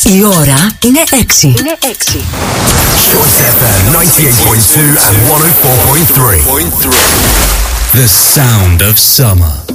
Η ώρα είναι 6. Choice FM 98.2 and 104.3. The sound of summer.